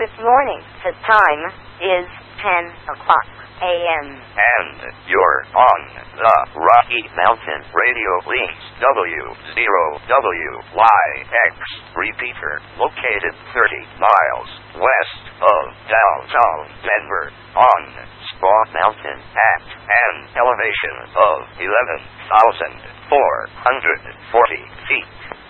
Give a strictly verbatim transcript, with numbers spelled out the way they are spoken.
Good morning. The time is ten o'clock a m And you're on the Rocky Mountain Radio Links W zero W Y X repeater, located thirty miles west of downtown Denver, on Squaw Mountain at an elevation of eleven thousand four hundred forty feet.